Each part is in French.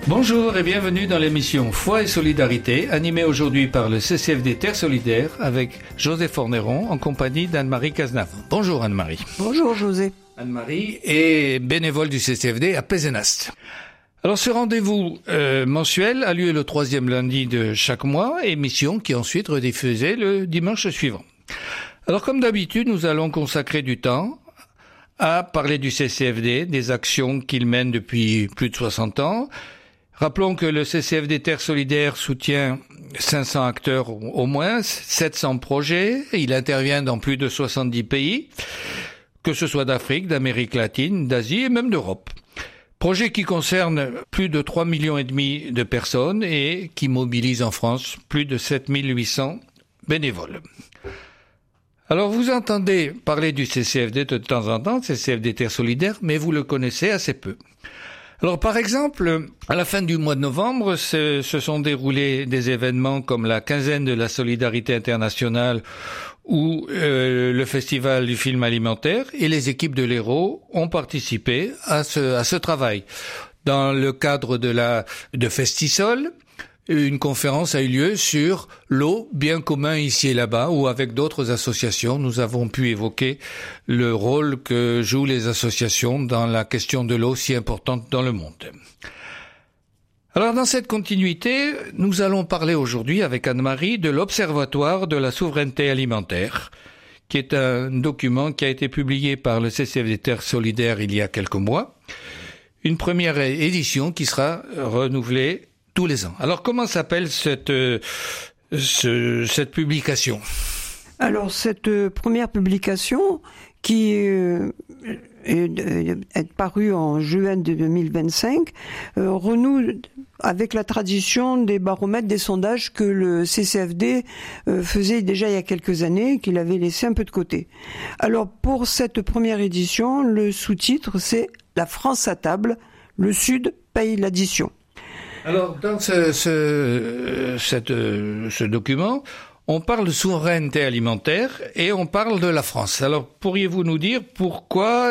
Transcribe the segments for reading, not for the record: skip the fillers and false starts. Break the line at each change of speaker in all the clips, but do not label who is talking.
Bonjour et bienvenue dans l'émission Foi et Solidarité, animée aujourd'hui par le CCFD Terre Solidaire avec José Forneron en compagnie d'Anne-Marie Cazenave. Bonjour Anne-Marie.
Bonjour José.
Anne-Marie est bénévole du CCFD à Pézenas. Alors ce rendez-vous mensuel a lieu le 3e lundi de chaque mois, émission qui est ensuite rediffusée le dimanche suivant. Alors comme d'habitude, nous allons consacrer du temps à parler du CCFD, des actions qu'il mène depuis plus de 60 ans. Rappelons que le CCFD Terre Solidaire soutient 500 acteurs au moins, 700 projets. Il intervient dans plus de 70 pays, que ce soit d'Afrique, d'Amérique latine, d'Asie et même d'Europe. Projet qui concerne plus de 3,5 millions de personnes et qui mobilise en France plus de 7 800 bénévoles. Alors vous entendez parler du CCFD de temps en temps, CCFD Terre Solidaire, mais vous le connaissez assez peu. Alors par exemple, à la fin du mois de novembre, se sont déroulés des événements comme la quinzaine de la solidarité internationale ou le festival du film alimentaire, et les équipes de l'Hérault ont participé à ce travail. Dans le cadre de Festisol, une conférence a eu lieu sur l'eau, bien commun ici et là-bas, où avec d'autres associations, nous avons pu évoquer le rôle que jouent les associations dans la question de l'eau si importante dans le monde. Alors dans cette continuité, nous allons parler aujourd'hui avec Anne-Marie de l'Observatoire de la souveraineté alimentaire, qui est un document qui a été publié par le CCFD Terre Solidaire il y a quelques mois. Une première édition qui sera renouvelée tous les ans. Alors comment s'appelle cette publication ?
Alors cette première publication qui est parue en juin de 2025 renoue avec la tradition des baromètres, des sondages que le CCFD faisait déjà il y a quelques années, qu'il avait laissé un peu de côté. Alors pour cette première édition, le sous-titre c'est « La France à table, le Sud paye l'addition ».
Alors, dans ce document, on parle de souveraineté alimentaire et on parle de la France. Alors, pourriez-vous nous dire pourquoi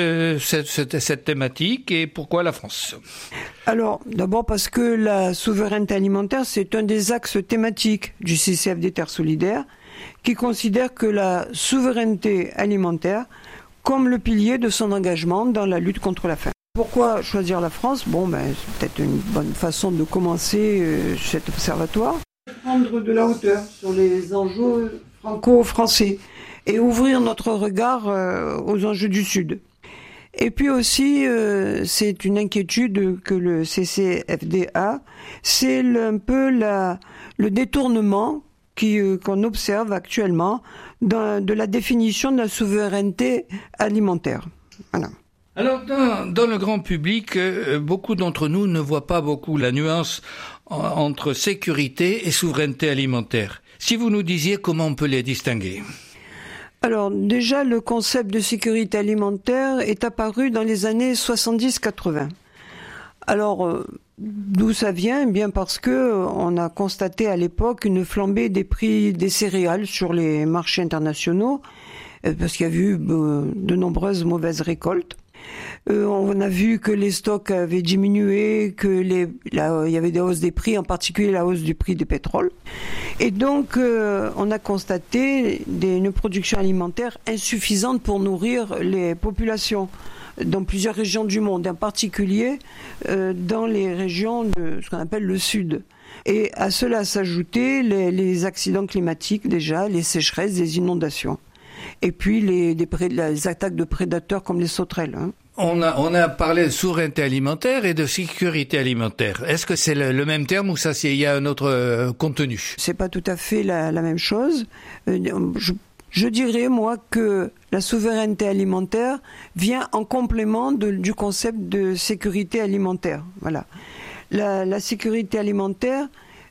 cette thématique et pourquoi la France ?
Alors, d'abord parce que la souveraineté alimentaire, c'est un des axes thématiques du CCFD Terre Solidaire qui considère que la souveraineté alimentaire comme le pilier de son engagement dans la lutte contre la faim. Pourquoi choisir la France ? C'est peut-être une bonne façon de commencer cet observatoire. Prendre de la hauteur sur les enjeux franco-français et ouvrir notre regard aux enjeux du Sud. Et puis aussi, c'est une inquiétude que le CCFD a, c'est un peu le détournement qu'on observe actuellement de la définition de la souveraineté alimentaire. Voilà.
Alors, dans le grand public, beaucoup d'entre nous ne voient pas beaucoup la nuance entre sécurité et souveraineté alimentaire. Si vous nous disiez comment on peut les distinguer ?
Alors, déjà, le concept de sécurité alimentaire est apparu dans les années 70-80. Alors, d'où ça vient ? Eh bien parce que on a constaté à l'époque une flambée des prix des céréales sur les marchés internationaux, parce qu'il y a eu de nombreuses mauvaises récoltes. On a vu que les stocks avaient diminué, il y avait des hausses des prix, en particulier la hausse du prix du pétrole. Et donc, on a constaté une production alimentaire insuffisante pour nourrir les populations dans plusieurs régions du monde, en particulier dans les régions de ce qu'on appelle le Sud. Et à cela s'ajoutaient les accidents climatiques déjà, les sécheresses, les inondations. Et puis les attaques de prédateurs comme les sauterelles.
On a parlé de souveraineté alimentaire et de sécurité alimentaire. Est-ce que c'est le même terme ou il y a un autre contenu ?
C'est pas tout à fait la même chose. Je dirais, moi, que la souveraineté alimentaire vient en complément du concept de sécurité alimentaire. Voilà. La sécurité alimentaire,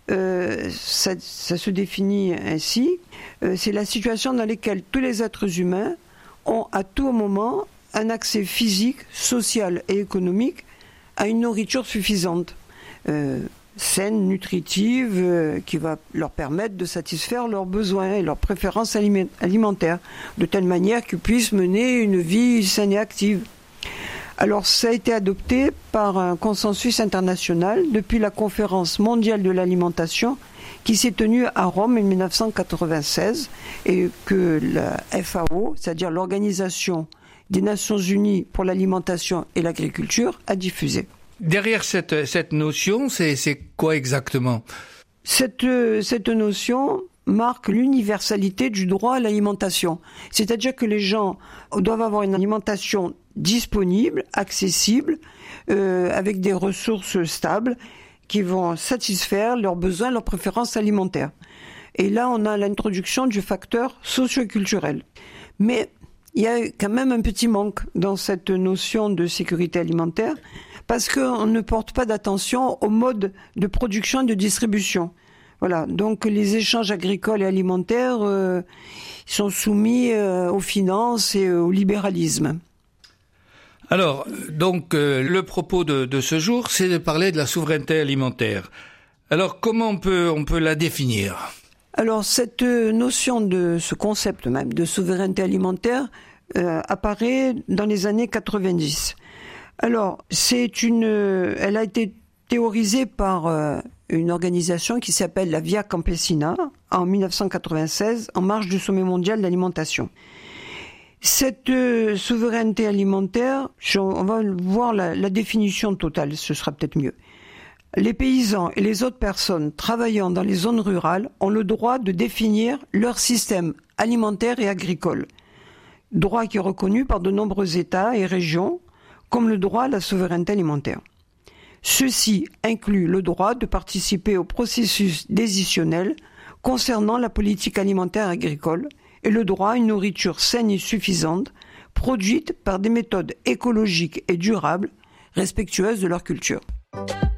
ça se définit ainsi. C'est la situation dans laquelle tous les êtres humains ont à tout moment un accès physique, social et économique à une nourriture suffisante, saine, nutritive, qui va leur permettre de satisfaire leurs besoins et leurs préférences alimentaires, de telle manière qu'ils puissent mener une vie saine et active. Alors ça a été adopté par un consensus international depuis la conférence mondiale de l'alimentation qui s'est tenue à Rome en 1996 et que la FAO, c'est-à-dire l'Organisation des Nations Unies pour l'alimentation et l'agriculture, a diffusé.
Derrière cette notion, c'est quoi exactement ?
Cette notion marque l'universalité du droit à l'alimentation. C'est-à-dire que les gens doivent avoir une alimentation disponible, accessible, avec des ressources stables qui vont satisfaire leurs besoins, leurs préférences alimentaires. Et là, on a l'introduction du facteur socio-culturel. Mais il y a quand même un petit manque dans cette notion de sécurité alimentaire parce qu'on ne porte pas d'attention au mode de production et de distribution. Voilà, donc les échanges agricoles et alimentaires sont soumis aux finances et au libéralisme.
Alors, donc, le propos de ce jour, c'est de parler de la souveraineté alimentaire. Alors, comment on peut la définir ?
Alors, cette notion de ce concept même de souveraineté alimentaire apparaît dans les années 90. Alors, elle a été théorisée par une organisation qui s'appelle la Via Campesina en 1996, en marge du sommet mondial de l'alimentation. Cette souveraineté alimentaire, on va voir la définition totale, ce sera peut-être mieux. Les paysans et les autres personnes travaillant dans les zones rurales ont le droit de définir leur système alimentaire et agricole, droit qui est reconnu par de nombreux États et régions, comme le droit à la souveraineté alimentaire. Ceci inclut le droit de participer au processus décisionnel concernant la politique alimentaire agricole et le droit à une nourriture saine et suffisante, produite par des méthodes écologiques et durables, respectueuses de leur culture.